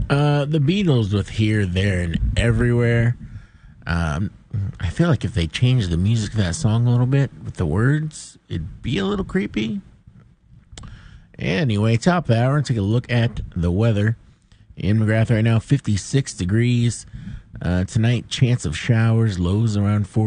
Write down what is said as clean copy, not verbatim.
The Beatles with Here, There, and Everywhere. I feel like if they changed the music of that song a little bit with the words, it'd be a little creepy. Anyway, top of the hour, take a look at the weather. In McGrath right now, 56 degrees. Tonight, chance of showers, lows around 40.